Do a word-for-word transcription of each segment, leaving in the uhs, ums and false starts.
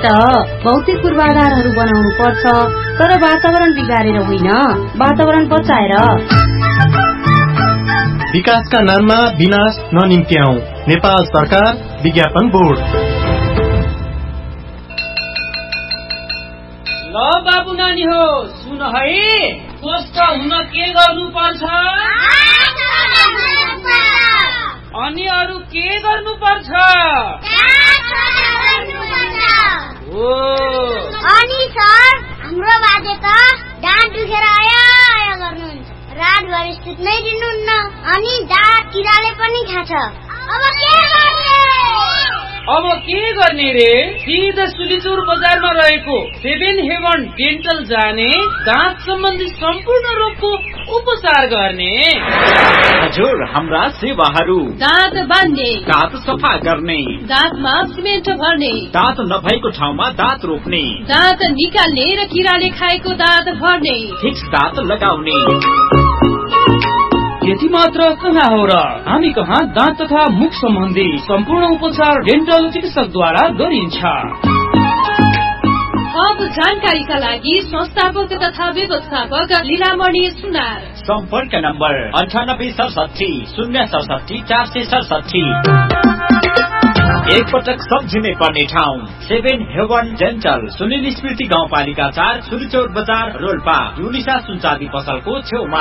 त भौतिक पूर्वाधारहरू बनाउनु पर्छ, तर वातावरण बिगारेर होइन, वातावरण बचाएर। विकासका नाममा विनाश ननिम्त्याऊ। नेपाल सरकार विज्ञापन बोर्ड। ल बाबु नानी हो, सुन है, स्वस्थ हुन के गर्नु पर्छ? अनि अरू के गर्नु पर्छ? ओ अनि सर, हाम्रो बाजे त दाँत दुखेर आया आया गर्नुहुन्छ, रातभरि सुत्नै दिनुहुन्न, अनि दाँत किराले पनि खान्छ। अब के गर्ने? अब के गर्ने रे? सिधा सुलिचुर बजारमा रहेको सेभेन हेभन डेन्टल जाने, दाँत सम्बन्धी सम्पूर्ण रोगको उपचार गर्ने। हजुर, हाम्रा सेवाहरू: दाँत बान्ने, दाँत सफा गर्ने, दाँतमा सिमेन्ट भर्ने, दाँत नभएको ठाउँमा दाँत रोप्ने, दाँत निकाल्ने र किराले खाएको दाँत भर्ने, फिक्स दाँत लगाउने। यति मात्र कहाँ हो र? हामी कहाँ दाँत तथा मुख सम्बन्धी सम्पूर्ण उपचार डेन्टल चिकित्सकद्वारा गरिन्छ। थप जानकारीका लागि संस्थापक तथा व्यवस्थापक लीलामणि सुनार। सम्पर्क नम्बर अन्ठानब्बे सडसठी शून्य सडसठी चार सय सडसठी। एक पटक सम्झिनै पर्ने ठाउँ सेभेन हेभन डेन्टल, सुनिल स्मृति गाउँपालिका चार, सुलिचौर बजार, रोल्पा, युनिसा सुनचाँदी पसलको छेउमा।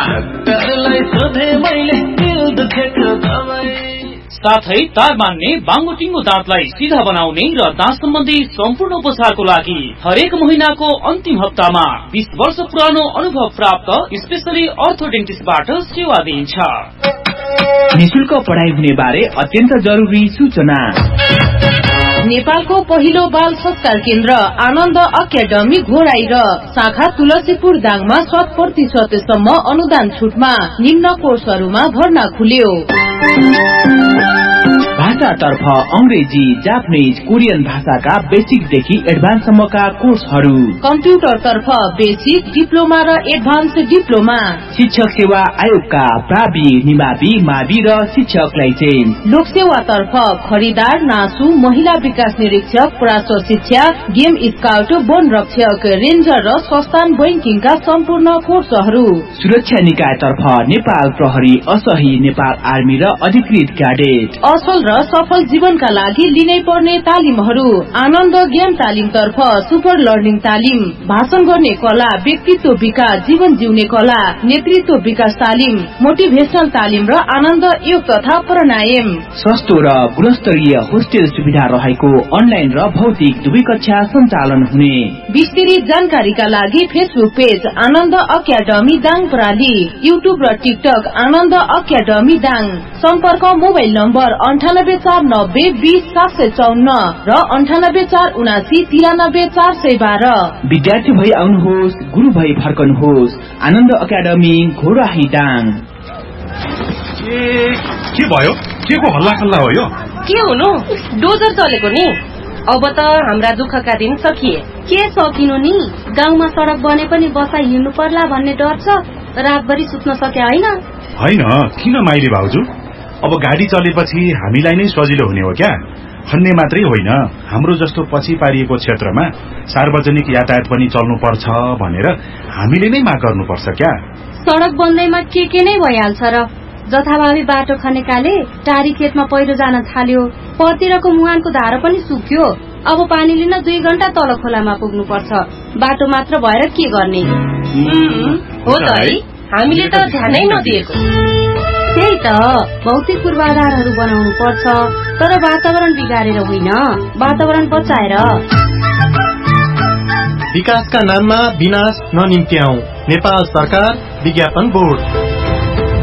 साथै तार बान्ने, बाङ्गोटिङ्गो दाँतलाई सिधा बनाउने र दाँत सम्बन्धी सम्पूर्ण उपचारको लागि हरेक महिनाको अन्तिम हप्तामा बीस वर्ष पुरानो अनुभव प्राप्त स्पेशली अर्थोडेन्टिस्टबाट सेवा दिइन्छ। निशुल्क पढाइ हुने बारे अत्यन्त जरुरी सूचना। नेपालको पहिलो बाल संस्कार केन्द्र आनन्द अकादमी घोराई र शाखा तुलसीपुर दाङमा शत प्रतिशतसम्म अनुदान छुटमा निम्न कोर्सहरूमा भर्ना खुल्यो। भाषातर्फ अंग्रेजी, जापानिज, कोरियन भाषाका बेसिकदेखि एडभान्ससम्मका कोर्सहरू। कम्प्युटरतर्फ बेसिक, डिप्लोमा र एडभान्स डिप्लोमा। शिक्षक सेवा आयोगका प्रावि, निमावि, मावि र शिक्षक लाइसेन्स। लोकसेवातर्फ खरिदार, नासु, महिला विकास निरीक्षक, प्राश्व शिक्षा, गेम स्काउट, वन रक्षक, रेन्जर र संस्थान बैंकिङका सम्पूर्ण कोर्सहरू। सुरक्षा निकायतर्फ नेपाल प्रहरी, असही, नेपाल आर्मी र अधिकृत क्याडेट। असल र सफल जीवनका लागि लिनै पर्ने तालिमहरू: आनन्द ज्ञान तालिम तर्फ सुपर लर्निङ तालिम, भाषण गर्ने कला, व्यक्तित्व विकास, जीवन जिउने कला, नेतृत्व विकास तालिम, मोटिभेशनल तालिम र आनन्द योग तथा प्राणायाम। सस्तो र गुणस्तरीय होस्टेल सुविधा रहेको अनलाइन र भौतिक दुवै कक्षा सञ्चालन हुने। विस्तृत जानकारीका लागि फेसबुक पेज आनन्द अकादमी दाङ प्राली, युट्युब र टिकटक आनन्द अकादमी दाङ। सम्पर्क मोबाइल नम्बर अन्ठानब्बे चार नब्बे बीस सात सय चौन्न र अन्ठानब्बे चार उनासी तिरानब्बे चार सय बाह्र। विद्यार्थी भई आउनुहोस्, गुरु भई फर्कनुहोस्। आनन्द अकादमी घोराही दाङ। के भयो? के को हल्ला खल्ला हो यो? के हुनु, डोजर चलेको नि। अब त हाम्रा दुःखका दिन सकिए। के सकिनु नि, गाउँमा सडक बने पनि बसाइ हिँड्नु पर्ला भन्ने डर छ। रातभरि सुत्न सके होइन? होइन, किन माइली भाउजू? अब गाडी चलेपछि हामीलाई नै सजिलो हुने हो क्या? खन्ने मात्रै होइन, हाम्रो जस्तो पछि पारिएको क्षेत्रमा सार्वजनिक यातायात पनि चल्नु पर्छ भनेर हामीले नै माग गर्नुपर्छ क्या? सडक बन्दैमा के के नै भइहाल्छ र। जथाभावी बाटो खनेकाले टारी खेतमा पहिरो जान थाल्यो, परतिरको मुहानको धारो पनि सुक्यो। अब पानी लिन दुई घण्टा तल खोलामा पुग्नु पर्छ। बाटो मात्र भएर के गर्ने? हो त है, हामीले त ध्यानै नदिएको। त्यही त, भौतिक पूर्वाधारहरू बनाउनु पर्छ, तर वातावरण बिगारेर होइन, वातावरण बचाएर। विकासका नाममा विनाश ननिम्त्याऊ। नेपाल सरकार विज्ञापन बोर्ड।